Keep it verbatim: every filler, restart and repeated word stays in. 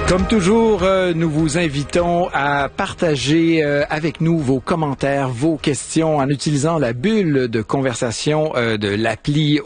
Comme toujours, euh, nous vous invitons à partager euh, avec nous vos commentaires, vos questions en utilisant la bulle de conversation euh, de l'appli